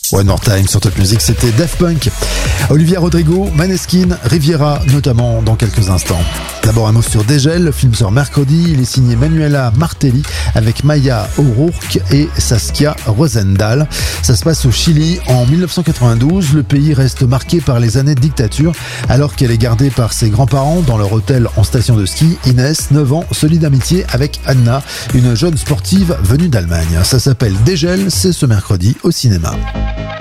One More Time sur Top Music, c'était Daft Punk. Olivia Rodrigo, Maneskin, Riviera, notamment dans quelques instants. D'abord un mot sur Dégel, le film sort mercredi, il est signé Manuela Martelly avec Maya O'Rourke et Saskia Rosendahl. Ça se passe au Chili en 1992, le pays reste marqué par les années de dictature alors qu'elle est gardée par ses grands-parents dans leur hôtel en station de ski. Inès, 9 ans, se lie d'amitié avec Anna, une jeune sportive venue d'Allemagne. Ça s'appelle Dégel, c'est ce mercredi au cinéma.